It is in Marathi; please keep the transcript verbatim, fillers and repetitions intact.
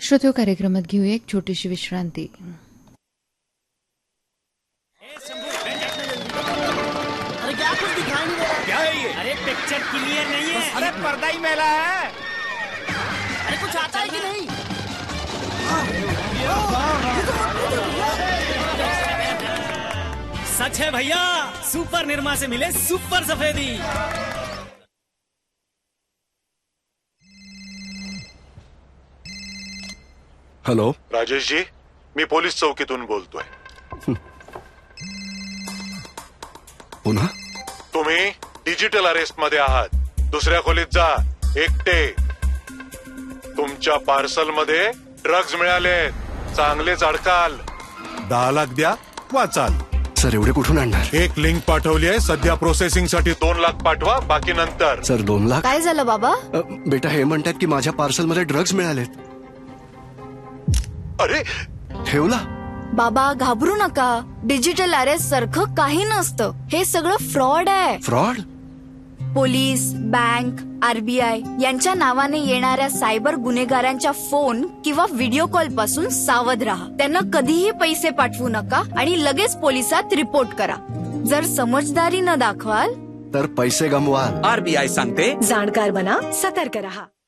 श्रोत्यो कार्यक्रमात घेऊया एक छोटीशी विश्रांती. अरे क्या कुछ दिखाई नहीं दे रहा? क्या है ये? अरे पिक्चर क्लियर नहीं है. अरे पर्दा ही मैला है. अरे कुछ आता है कि नहीं? सच है भैया, सुपर निर्मा से मिले सुपर सफेदी. हॅलो राजेश जी, मी पोलीस चौकीतून बोलतोय. पुन्हा तुम्ही डिजिटल अरेस्ट मध्ये आहात. दुसऱ्या खोलीत जा, एकटे. तुमच्या पार्सल मध्ये ड्रग्ज मिळाले. चांगलेच अडकाल. दहा लाख द्या, वाचाल. सर एवढे कुठून आणणार? एक लिंक पाठवली आहे. सध्या प्रोसेसिंग साठी दोन लाख पाठवा, बाकी नंतर. सर दोन लाख? काय झालं बाबा? अ, बेटा हे म्हणतात की माझ्या पार्सल मध्ये ड्रग्ज मिळालेत. अरे ठेवला? बाबा घाबरू नका. डिजिटल अरेस्ट सारखं काही नसतं. हे सगळं फ्रॉड आहे. फ्रॉड? पोलीस, बँक, आरबीआय यांच्या नावाने येणाऱ्या सायबर गुन्हेगारांच्या फोन किंवा व्हिडिओ कॉल पासून सावध राहा. त्यांना कधीही पैसे पाठवू नका आणि लगेच पोलिसात रिपोर्ट करा. जर समजदारी न दाखवाल तर पैसे गमवाल. आरबीआय सांगते, जाणकार बना, सतर्क रहा.